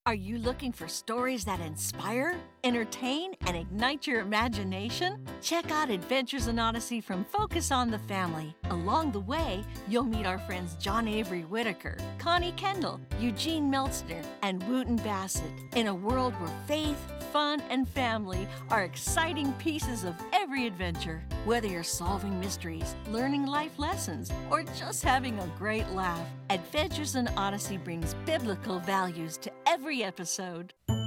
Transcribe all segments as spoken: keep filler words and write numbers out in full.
Are you looking for stories that inspire, entertain, and ignite your imagination? Check out Adventures in Odyssey from Focus on the Family. Along the way, you'll meet our friends John Avery Whitaker, Connie Kendall, Eugene Meltzner, and Wooten Bassett in a world where faith, fun, and family are exciting pieces of every adventure. Whether you're solving mysteries, learning life lessons, or just having a great laugh, Adventures in Odyssey brings biblical values to every episode. There,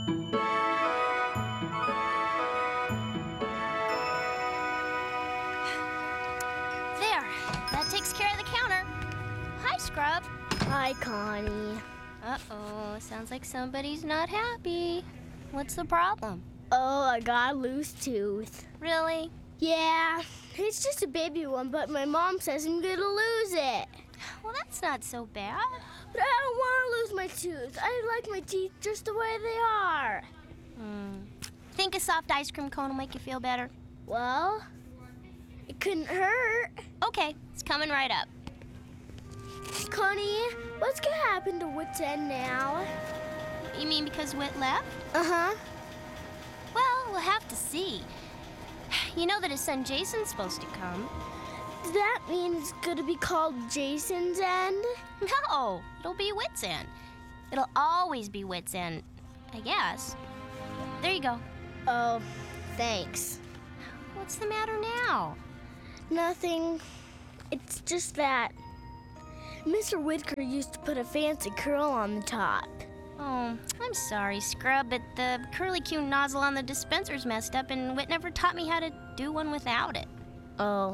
that takes care of the counter. Hi, Scrub. Hi, Connie. Uh-oh, sounds like somebody's not happy. What's the problem? Oh, I got a loose tooth. Really? Yeah, it's just a baby one, but my mom says I'm gonna lose it. Well, that's not so bad. But I don't want to lose my tooth. I like my teeth just the way they are. Hmm. Think a soft ice cream cone will make you feel better? Well, it couldn't hurt. Okay, it's coming right up. Connie, what's gonna happen to Wit's End now? You mean because Whit left? Uh-huh. Well, we'll have to see. You know that his son Jason's supposed to come. Does that mean it's gonna be called Jason's End? No, it'll be Wit's End. It'll always be Wit's End, I guess. There you go. Oh, thanks. What's the matter now? Nothing. It's just that Mister Whitaker used to put a fancy curl on the top. Oh, I'm sorry, Scrub, but the curly-Q nozzle on the dispenser's messed up, and Whit never taught me how to do one without it. Oh.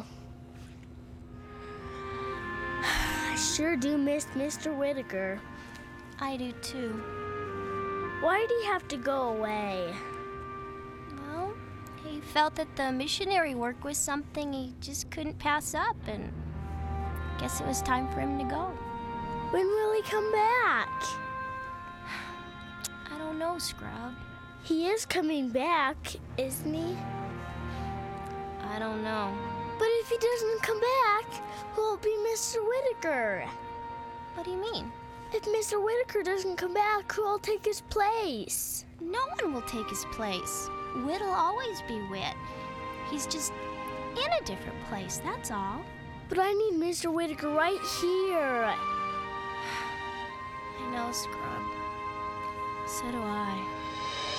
I sure do miss Mister Whitaker. I do, too. Why did he have to go away? Well, he felt that the missionary work was something he just couldn't pass up, and I guess it was time for him to go. When will he come back? I don't know, Scrub. He is coming back, isn't he? I don't know. But if he doesn't come back, who'll be Mister Whitaker? What do you mean? If Mister Whitaker doesn't come back, who'll take his place? No one will take his place. Whit'll always be Whit. He's just in a different place, that's all. But I need Mister Whitaker right here. I know, Scrub. So do I.